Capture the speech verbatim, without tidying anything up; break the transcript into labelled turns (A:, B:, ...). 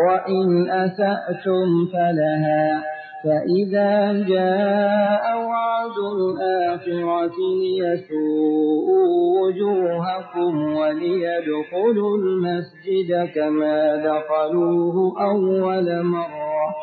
A: وإن أسأتم فلها فإذا جاء وعد الآخرة ليسوءوا وجوهكم وليدخلوا المسجد كما دخلوه أول مرة